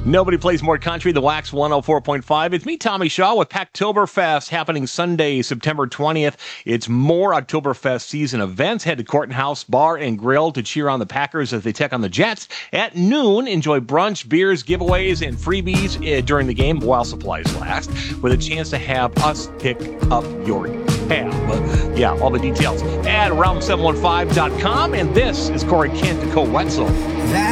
Nobody plays more country than Wax 104.5. It's me, Tommy Shaw, with Packtoberfest happening Sunday, September 20th. It's more Oktoberfest season events. Head to Courtney House Bar and Grill to cheer on the Packers as they take on the Jets. At noon, enjoy brunch, beers, giveaways, and freebies during the game while supplies last, with a chance to have us pick up your tab. All the details at round715.com. And this is Corey Kent, Nicole Wetzel.